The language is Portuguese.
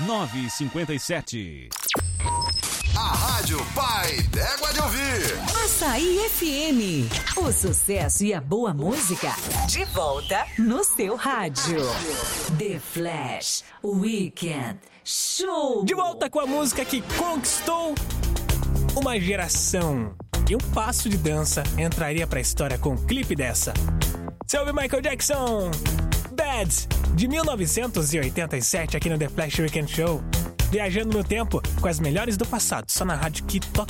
9h57. A Rádio Pai d'Égua de Ouvir. Açaí FM. O sucesso e a boa música de volta no seu rádio. The Flash Weekend Show. De volta com a música que conquistou uma geração. E um passo de dança entraria pra história com o clipe dessa. Você ouve Michael Jackson, Bad, de 1987, aqui no The Flash Weekend Show. Viajando no tempo com as melhores do passado, só na rádio que toca